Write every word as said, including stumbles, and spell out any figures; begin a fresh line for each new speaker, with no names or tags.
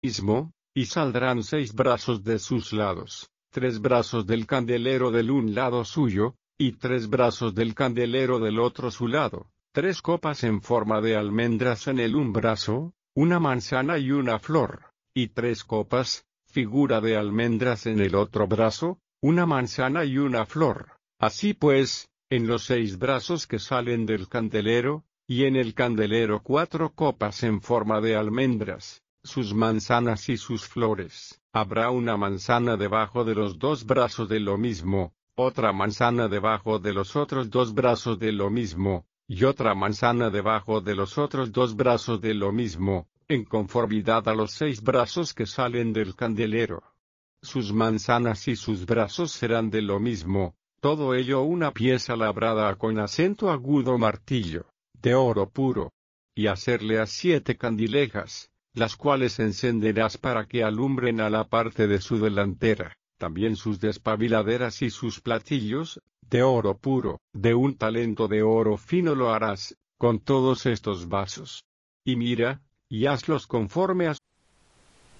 mismo, y saldrán seis brazos de sus lados, tres brazos del candelero del un lado suyo, y tres brazos del candelero del otro su lado, tres copas en forma de almendras en el un brazo, una manzana y una flor, y tres copas, figura de almendras en el otro brazo, una manzana y una flor. Así pues, en los seis brazos que salen del candelero, y en el candelero cuatro copas en forma de almendras, sus manzanas y sus flores. Habrá una manzana debajo de los dos brazos de lo mismo, otra manzana debajo de los otros dos brazos de lo mismo, y otra manzana debajo de los otros dos brazos de lo mismo, en conformidad a los seis brazos que salen del candelero. Sus manzanas y sus brazos serán de lo mismo, todo ello una pieza labrada con acento agudo martillo, de oro puro. Y hacerle a siete candilejas, las cuales encenderás para que alumbren a la parte de su delantera, también sus despabiladeras y sus platillos, de oro puro, de un talento de oro fino lo harás, con todos estos vasos. Y mira, y hazlos conforme a